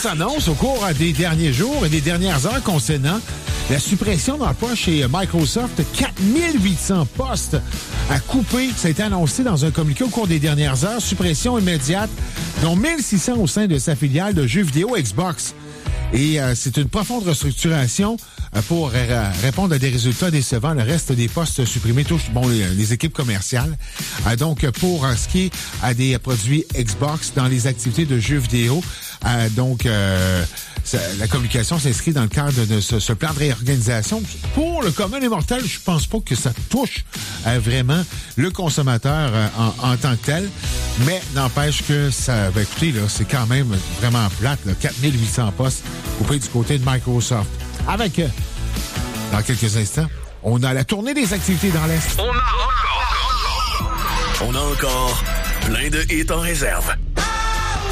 grosses annonces au cours des derniers jours et des dernières heures concernant la suppression d'emplois chez Microsoft. 4800 postes à couper. Ça a été annoncé dans un communiqué au cours des dernières heures. Suppression immédiate, dont 1600 au sein de sa filiale de jeux vidéo Xbox. Et c'est une profonde restructuration pour répondre à des résultats décevants. Le reste des postes supprimés touche les équipes commerciales. Donc, pour ce qui est à des produits Xbox dans les activités de jeux vidéo, la communication s'inscrit dans le cadre de ce plan de réorganisation. Pour le commun des mortels, je pense pas que ça touche vraiment le consommateur en tant que tel. Mais n'empêche que ça... écoutez, là, c'est quand même vraiment plate. Là, 4800 postes coupés du côté de Microsoft. Avec, dans quelques instants, on a la tournée des activités dans l'Est. On a encore plein de hits en réserve.